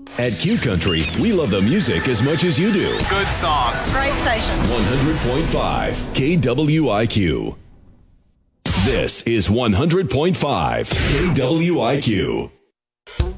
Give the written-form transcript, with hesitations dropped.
At Q Country, we love the music as much as you do. Good songs. Great station. 100.5 KWIQ. This is 100.5 KWIQ.